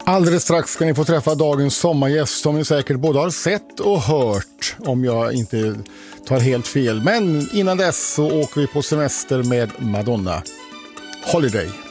Alldeles strax ska ni få träffa dagens sommargäst som ni säkert både har sett och hört, om jag inte tar helt fel. Men innan dess så åker vi på semester med Madonna. Holiday.